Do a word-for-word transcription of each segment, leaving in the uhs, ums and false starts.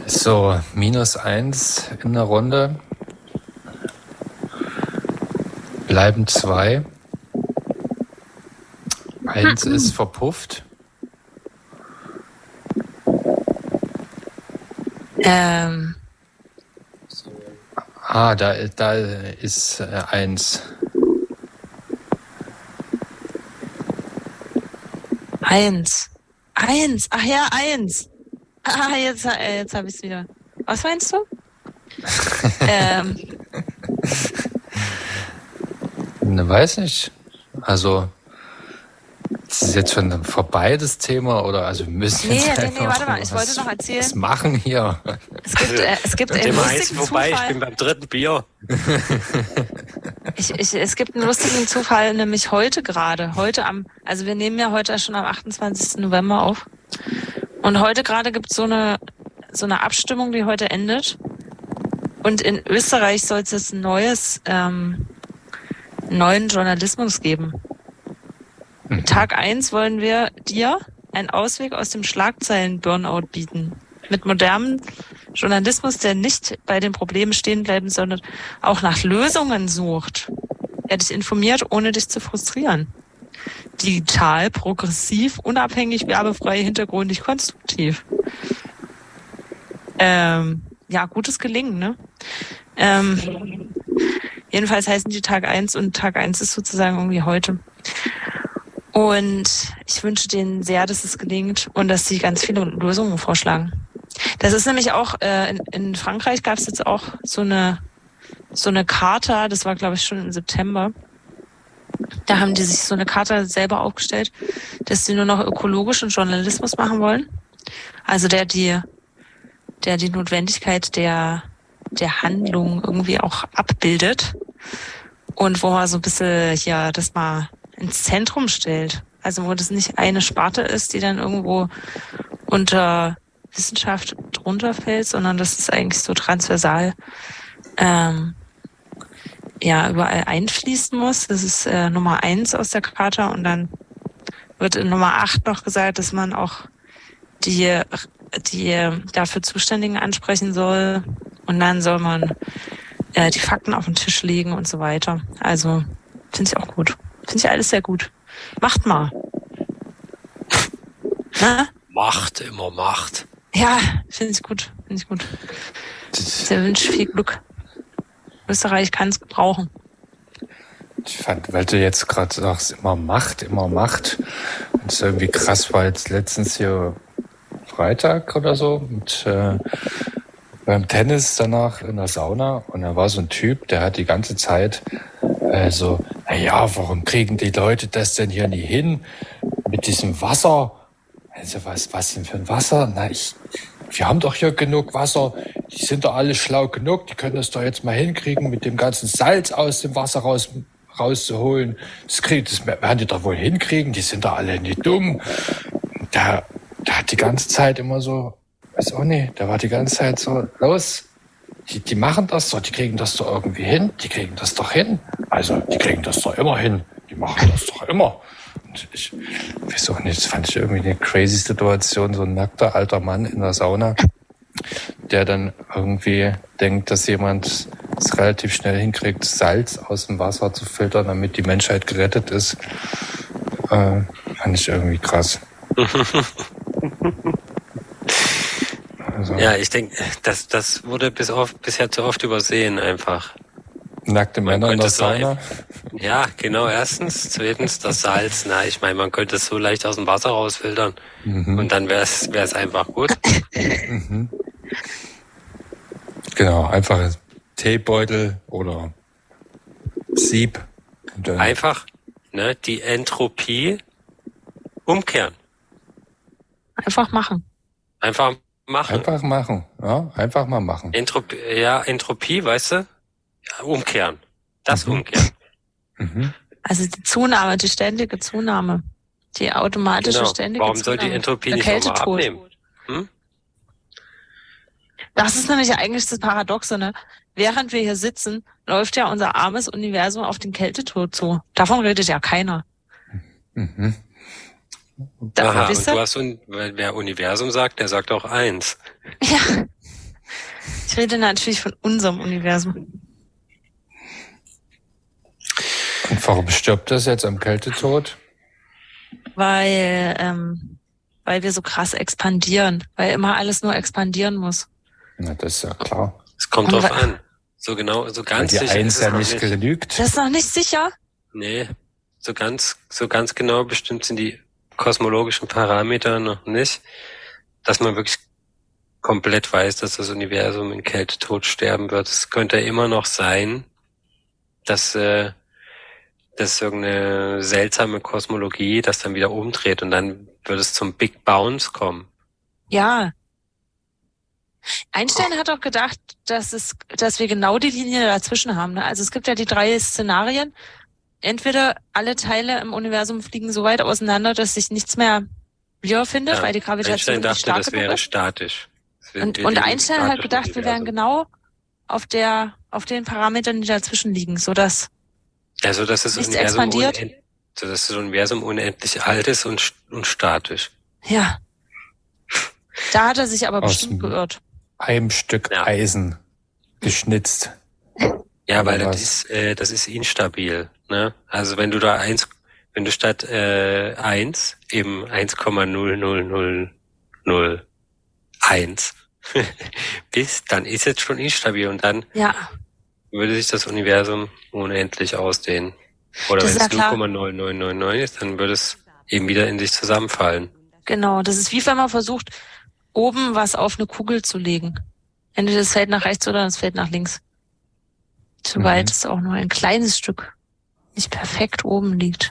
So, minus eins in der Runde. Bleiben zwei. Eins hm. ist verpufft. Ähm. Ah, da, da ist äh, eins. Eins. Eins. Ach ja, eins. Ah, jetzt, jetzt habe ich es wieder. Was meinst du? ähm. Ne, weiß nicht. Also, ist es jetzt schon vorbei, das Thema? Oder also wir müssen nee, jetzt nee, nee, warte mal, ich wollte noch erzählen. Was machen hier? Es gibt, äh, es gibt einen lustigen vorbei, Zufall. Ich bin beim dritten Bier. ich, ich, es gibt einen lustigen Zufall, nämlich heute gerade. Heute am, also wir nehmen ja heute schon am achtundzwanzigsten November auf. Und heute gerade gibt es so eine, so eine Abstimmung, die heute endet. Und in Österreich soll es jetzt ein neues, ähm, neuen Journalismus geben. Mhm. Tag eins wollen wir dir einen Ausweg aus dem Schlagzeilen-Burnout bieten. Mit modernem Journalismus, der nicht bei den Problemen stehen bleibt, sondern auch nach Lösungen sucht. Er dich informiert, ohne dich zu frustrieren. Digital, progressiv, unabhängig, werbefrei, hintergründig, konstruktiv. Ähm, ja, gutes Gelingen, ne? Ähm, jedenfalls heißen die Tag eins und Tag eins ist sozusagen irgendwie heute. Und ich wünsche denen sehr, dass es gelingt und dass sie ganz viele Lösungen vorschlagen. Das ist nämlich auch, äh, in, in Frankreich gab es jetzt auch so eine so eine Charta, das war glaube ich schon im September. Da haben die sich so eine Charta selber aufgestellt, dass sie nur noch ökologischen Journalismus machen wollen. Also der die der die Notwendigkeit der der Handlung irgendwie auch abbildet und wo man so ein bisschen ja das mal ins Zentrum stellt. Also wo das nicht eine Sparte ist, die dann irgendwo unter Wissenschaft drunter fällt, sondern dass es eigentlich so transversal ähm, ja überall einfließen muss. Das ist äh, Nummer eins aus der Charta und dann wird in Nummer acht noch gesagt, dass man auch die die dafür Zuständigen ansprechen soll und dann soll man äh, die Fakten auf den Tisch legen und so weiter. Also finde ich auch gut. Finde ich alles sehr gut. Macht mal. Na? Macht, immer Macht. Ja, finde ich gut. Finde ich gut. Ich wünsche viel Glück. Österreich kann es gebrauchen. Ich fand, weil du jetzt gerade sagst, immer Macht, immer Macht. Und es irgendwie krass war jetzt letztens hier Freitag oder so und äh, beim Tennis danach in der Sauna und da war so ein Typ, der hat die ganze Zeit äh, so, naja, warum kriegen die Leute das denn hier nie hin mit diesem Wasser? Also was, was denn für ein Wasser? Na, ich, wir haben doch hier genug Wasser, die sind doch alle schlau genug, die können das doch jetzt mal hinkriegen, mit dem ganzen Salz aus dem Wasser raus, rauszuholen. Das, krieg, das werden die doch wohl hinkriegen, die sind doch alle nicht dumm. Da, da hat die ganze Zeit immer so, weiß auch nicht, da war die ganze Zeit so, los, die, die machen das doch, die kriegen das doch irgendwie hin, die kriegen das doch hin. Also, die kriegen das doch immer hin, die machen das doch immer. Und ich weiß auch nicht, das fand ich irgendwie eine crazy Situation, so ein nackter alter Mann in der Sauna, der dann irgendwie denkt, dass jemand es relativ schnell hinkriegt, Salz aus dem Wasser zu filtern, damit die Menschheit gerettet ist. Äh, fand ich irgendwie krass. Also, ja, ich denke, das, das wurde bis oft, bisher zu oft übersehen einfach. Nackte Männer in der Sauna? So, ja, genau, erstens. Zweitens, das Salz. Na, ich meine, man könnte es so leicht aus dem Wasser rausfiltern. Mhm. Und dann wäre es wäre es einfach gut. Mhm. Genau, einfach Teebeutel oder Sieb. Und dann einfach ne, die Entropie umkehren. Einfach machen. Einfach machen. Einfach machen, ja, einfach mal machen. Entropie, ja, Entropie, weißt du? Ja, umkehren. Das mhm. umkehren. Mhm. Also die Zunahme, die ständige Zunahme. Die automatische genau. ständige Warum Zunahme. Warum soll die Entropie nicht nochmal abnehmen? Hm? Das ist nämlich eigentlich das Paradoxe, ne? Während wir hier sitzen, läuft ja unser armes Universum auf den Kältetod zu. Davon redet ja keiner. Mhm. Da, Aha, und du hast, un- wer Universum sagt, der sagt auch eins. Ja, Ich rede natürlich von unserem Universum. Und warum stirbt das jetzt am Kältetod? Weil, ähm, weil wir so krass expandieren, weil immer alles nur expandieren muss. Na, das ist ja klar. Es kommt drauf an. So genau, so ganz weil die sicher Eins ist es ja noch nicht nicht. genügt. Das ist noch nicht sicher? Nee, so ganz, so ganz genau bestimmt sind die kosmologischen Parameter noch nicht, dass man wirklich komplett weiß, dass das Universum in Kältetod sterben wird. Es könnte immer noch sein, dass äh, das irgendeine seltsame Kosmologie das dann wieder umdreht und dann wird es zum Big Bounce kommen. Ja. Einstein hat doch gedacht, dass es, dass wir genau die Linie dazwischen haben. Ne? Also es gibt ja die drei Szenarien. Entweder alle Teile im Universum fliegen so weit auseinander, dass sich nichts mehr wiederfindet, Ja, weil die Gravitation Einstein nicht dachte, stark das genug wäre ist. statisch. Das wäre- Und, wir und leben im Einstein hat statischen gedacht, wir wären Universum. genau auf der, auf den Parametern, die dazwischen liegen, sodass Also, dass das nichts Universum expandiert. unend, so dass das Universum unendlich alt ist und, und statisch. Ja. Da hat er sich aber Aus bestimmt dem- geirrt. Einem Stück Ja. Eisen geschnitzt. Ja, weil Oder das was? ist, äh, das ist instabil, ne? Also wenn du da eins, wenn du statt äh, eins eben eins Komma null null null null eins bist, dann ist es schon instabil und dann Ja. würde sich das Universum unendlich ausdehnen. Oder Das wenn ist ja es klar. null Komma null null null neun ist, dann würde es eben wieder in sich zusammenfallen. Genau, das ist wie wenn man versucht, oben was auf eine Kugel zu legen. Entweder es fällt nach rechts oder es fällt nach links. Sobald Mhm. es auch nur ein kleines Stück nicht perfekt oben liegt.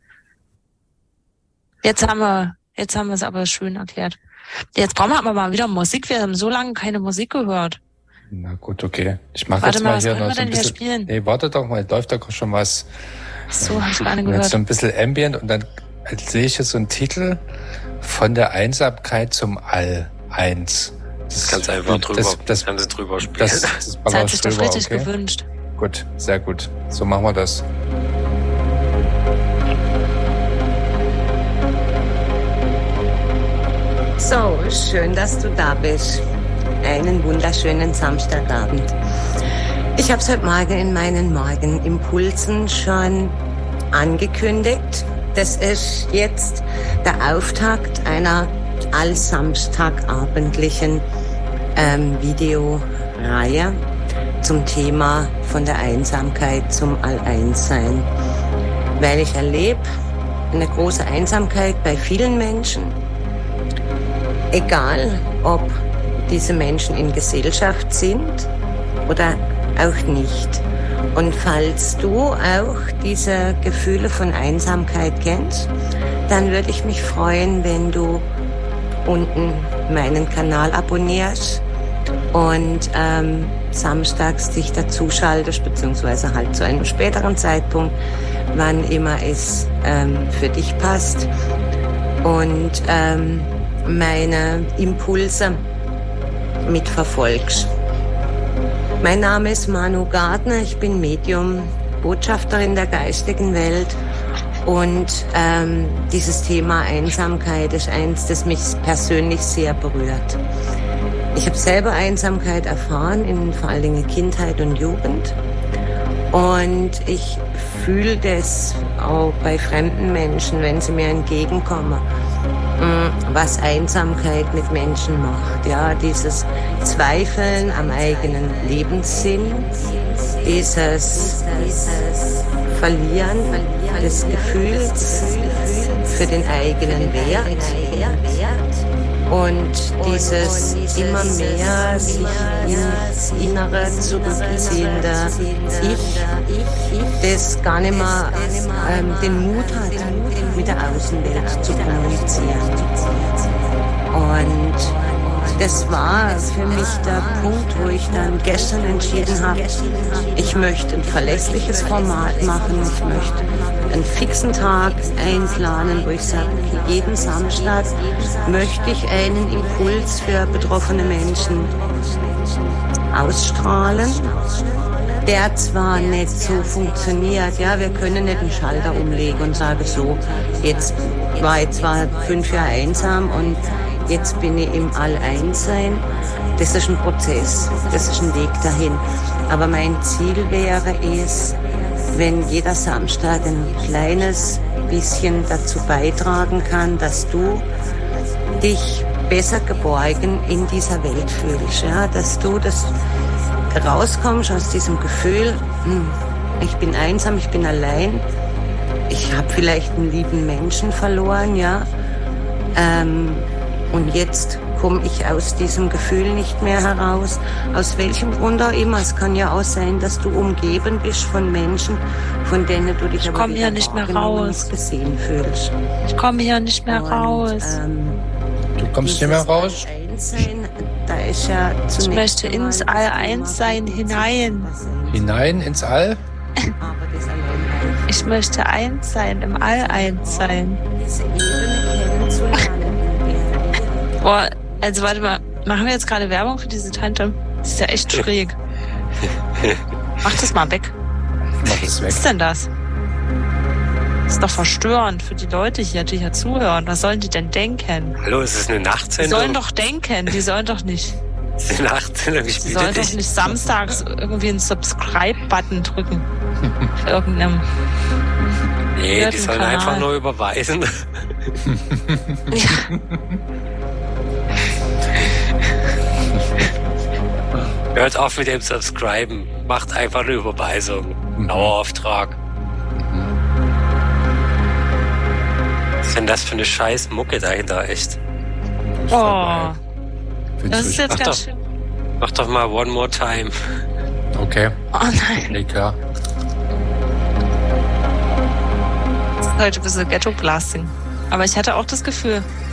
Jetzt haben wir, jetzt haben wir es aber schön erklärt. Jetzt brauchen wir aber mal wieder Musik. Wir haben so lange keine Musik gehört. Na gut, okay. Ich mache Warte jetzt mal, mal was hier können noch wir so ein denn hier bisschen. spielen? Nee, warte doch mal, läuft doch schon was. So, hab ich gar nicht Und jetzt gehört. so ein bisschen Ambient und dann sehe ich jetzt so einen Titel von der Einsamkeit zum All eins. Das Ganz einfach drüber, Das, das, kannst du drüber spielen. das, das, Das baller hat sich doch drüber, richtig okay? gewünscht. Gut, sehr gut. So machen wir das. So, schön, dass du da bist. Einen wunderschönen Samstagabend. Ich habe es heute Morgen in meinen Morgenimpulsen schon angekündigt. Das ist jetzt der Auftakt einer allsamstagabendlichen ähm, Videoreihe zum Thema von der Einsamkeit zum All-Eins-Sein. Weil ich erlebe eine große Einsamkeit bei vielen Menschen. Egal, ob diese Menschen in Gesellschaft sind oder auch nicht. Und falls du auch diese Gefühle von Einsamkeit kennst, dann würde ich mich freuen, wenn du unten meinen Kanal abonnierst und ähm, samstags dich dazuschaltest, beziehungsweise halt zu einem späteren Zeitpunkt, wann immer es ähm, für dich passt. Und ähm, meine Impulse mitverfolgst. Mein Name ist Manu Gardner, ich bin Medium, Botschafterin der geistigen Welt und ähm, dieses Thema Einsamkeit ist eins, das mich persönlich sehr berührt. Ich habe selber Einsamkeit erfahren, in vor allen Dingen Kindheit und Jugend, und ich fühle das auch bei fremden Menschen, wenn sie mir entgegenkommen, was Einsamkeit mit Menschen macht. Ja, dieses Zweifeln am eigenen Lebenssinn, dieses, dieses Verlieren des Gefühls für den eigenen Wert und dieses immer mehr sich ins Innere zurückziehende Ich, das gar nicht mehr ähm, den Mut hat, mit der Außenwelt zu kommunizieren. Und das war für mich der Punkt, wo ich dann gestern entschieden habe, ich möchte ein verlässliches Format machen, ich möchte einen fixen Tag einplanen, wo ich sage, okay, jeden Samstag möchte ich einen Impuls für betroffene Menschen ausstrahlen, der zwar nicht so funktioniert, ja, wir können nicht einen Schalter umlegen und sagen so, jetzt war ich zwar fünf Jahre einsam und jetzt bin ich im All-Eins-Sein. Das ist ein Prozess, das ist ein Weg dahin. Aber mein Ziel wäre es, wenn jeder Samstag ein kleines bisschen dazu beitragen kann, dass du dich besser geborgen in dieser Welt fühlst. Ja? Dass du das rauskommst aus diesem Gefühl, hm, ich bin einsam, ich bin allein, ich habe vielleicht einen lieben Menschen verloren, ja. Ähm, und jetzt komme ich aus diesem Gefühl nicht mehr heraus. Aus welchem Grund auch immer. Es kann ja auch sein, dass du umgeben bist von Menschen, von denen du dich ich aber komme hier nicht mehr raus. gesehen fühlst. Ich komme hier nicht mehr und, raus. Ähm, Du kommst nicht mehr raus? Sein, da ist ja ich möchte ins All-Eins-Sein hinein. Hinein ins All? Ich möchte eins sein, im All-Eins sein. Boah, also warte mal, machen wir jetzt gerade Werbung für diese Tante? Das ist ja echt schräg. Mach das mal weg. Mach es weg. Was ist denn das? Das ist doch verstörend für die Leute hier, die hier zuhören. Was sollen die denn denken? Hallo, ist es eine Die Nachtsendung? sollen doch denken, die sollen doch nicht. Ist es eine Nachtsendung? Ich Die bitte sollen doch dich. nicht samstags irgendwie einen Subscribe-Button drücken. Auf irgendeinem. Nee, die sollen Kanal. einfach nur überweisen. Ja. Hört auf mit dem Subscriben. Macht einfach eine Überweisung. Mhm. Dauerauftrag. Was ist denn das für eine scheiß Mucke dahinter, echt? Oh, Findest das du ist jetzt Ach ganz doch. schön. Mach doch mal One More Time. Okay, Oh nein, nee, klar. das ist heute ein bisschen Ghetto-Blasting. Aber ich hatte auch das Gefühl,